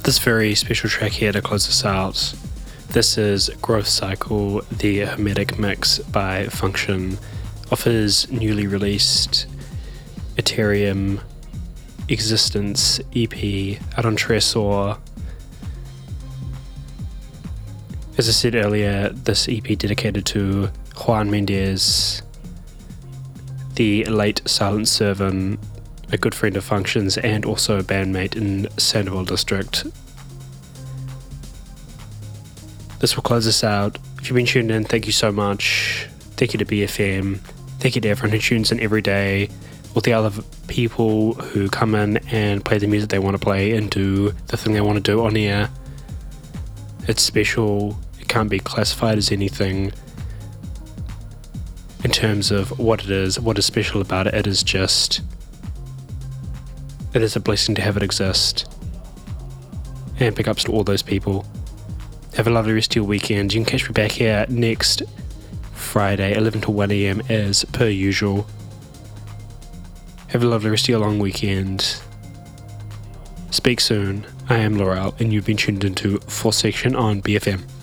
This very special track here to close us out. This is Growth Cycle, the Hermetic Mix by Function, off his newly released Ethereum Existence EP out on Tresor. As I said earlier, this EP dedicated to Juan Mendez, the late Silent Servant, a good friend of Function's and also a bandmate in Sandoval District. This will close us out. If you've been tuned in, thank you so much. Thank you to BFM. Thank you to everyone who tunes in every day. All the other people who come in and play the music they want to play and do the thing they want to do on air. It's special. It can't be classified as anything in terms of what it is. What is special about it? It is a blessing to have it exist. And big ups to all those people. Have a lovely rest of your weekend. You can catch me back here next Friday, 11 to 1 a.m. as per usual. Have a lovely rest of your long weekend. Speak soon. I am Laurel, and you've been tuned into Fourth Section on BFM.